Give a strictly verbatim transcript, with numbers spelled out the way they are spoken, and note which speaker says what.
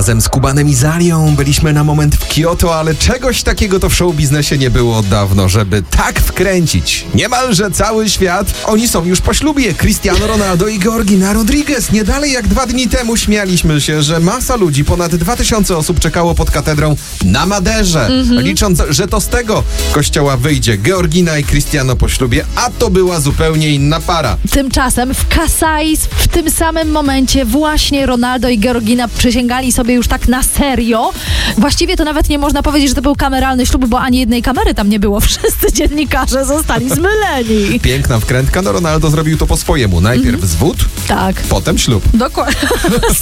Speaker 1: Razem z Kubanem i Zalią byliśmy na moment w Kyoto, ale czegoś takiego to w show biznesie nie było od dawno, żeby tak wkręcić niemalże cały świat. Oni są już po ślubie. Cristiano Ronaldo i Georgina Rodriguez. Nie dalej jak dwa dni temu śmialiśmy się, że masa ludzi, ponad dwa tysiące osób czekało pod katedrą na Maderze, mm-hmm. licząc, że to z tego kościoła wyjdzie Georgina i Cristiano po ślubie, a to była zupełnie inna para.
Speaker 2: Tymczasem w Casais w tym samym momencie właśnie Ronaldo i Georgina przysięgali sobie już tak na serio. Właściwie to nawet nie można powiedzieć, że to był kameralny ślub, bo ani jednej kamery tam nie było. Wszyscy dziennikarze zostali zmyleni.
Speaker 1: Piękna wkrętka, no Ronaldo zrobił to po swojemu. Najpierw mm-hmm. zwód,
Speaker 2: tak.
Speaker 1: potem ślub.
Speaker 2: Dokładnie.